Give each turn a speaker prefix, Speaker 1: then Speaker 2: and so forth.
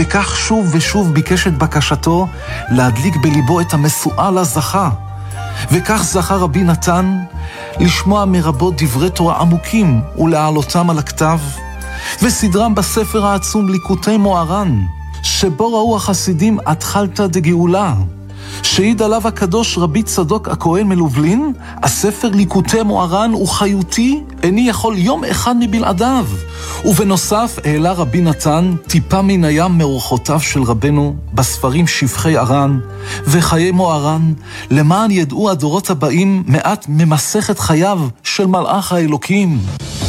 Speaker 1: וכך שוב ושוב ביקש את בקשתו להדליק בליבו את המשואה לזכה. וכך זכה רבי נתן לשמוע מרבות דברי תורה עמוקים ולהעלותם על הכתב, וסדרם בספר העצום ליקוטי מוהר"ן, שבו ראו החסידים התחלתא דגאולה, שהעיד עליו הקדוש רבי צדוק הכהן מלובלין, הספר ליקוטי מוהר"ן הוא חיותי, איני יכול יום אחד מבלעדיו. ובנוסף העלה רבי נתן טיפה מן הים מאורחותיו של רבנו בספרים שבחי ארן וחיי מוהר"ן, למען ידעו הדורות הבאים מעט ממסכת חייו של מלאך האלוקים.